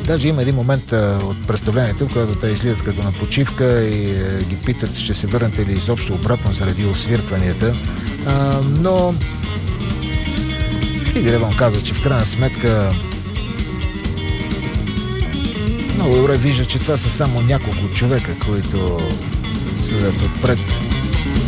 Даже има един момент от представлението, в който те излизат като на почивка и ги питат, ще се върнете ли изобщо обратно заради освиркванията. Но стига да вам казва, че в крайна сметка много добре вижда, че това са само няколко човека, които следят отпред.